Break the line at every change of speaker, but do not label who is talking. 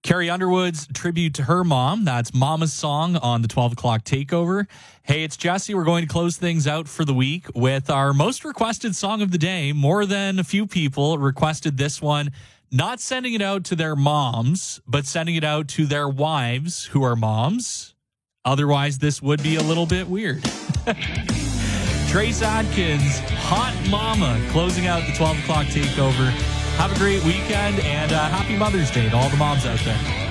Carrie Underwood's tribute to her mom. That's Mama's Song on the 12 o'clock takeover. Hey, it's Jesse. We're going to close things out for the week with our most requested song of the day. More than a few people requested this one, not sending it out to their moms, but sending it out to their wives who are moms. Otherwise, this would be a little bit weird. Trace Adkins, Hot Mama, closing out the 12 o'clock takeover. Have a great weekend and happy Mother's Day to all the moms out there.